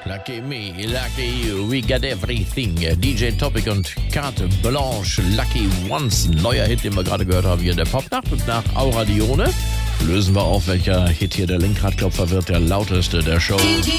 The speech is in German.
Lucky me, lucky you, we got everything. DJ Topic und Carte Blanche, Lucky Once. Neuer Hit, den wir gerade gehört haben hier in der Popnacht. Und nach Aura Dione lösen wir auf, welcher Hit hier der Lenkradklopfer wird, der lauteste der Show.